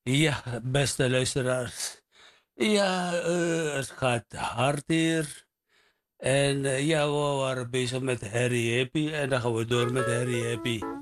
Ja, beste luisteraars. Ja, het gaat hard hier. En ja, we waren bezig met Harry Happy. En dan gaan we door met Harry Happy.